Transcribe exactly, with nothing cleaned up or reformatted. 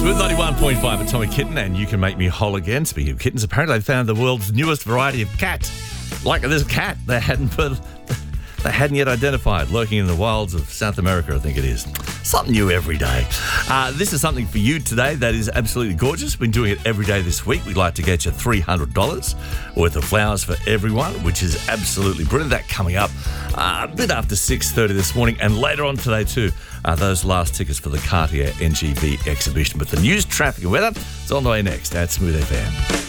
Smooth ninety-one point five Atomic Kitten, and You Can Make Me Whole Again. Speaking of kittens, apparently they found the world's newest variety of cat. Like this cat they hadn't put, they hadn't yet identified, lurking in the wilds of South America, I think it is. Something new every day. Uh, this is something for you today that is absolutely gorgeous. We've been doing it every day this week. We'd like to get you three hundred dollars worth of flowers for everyone, which is absolutely brilliant. That coming up uh, a bit after six thirty this morning, and later on today too, uh, those last tickets for the Cartier N G V exhibition. But the news, traffic and weather is on the way next at Smooth F M.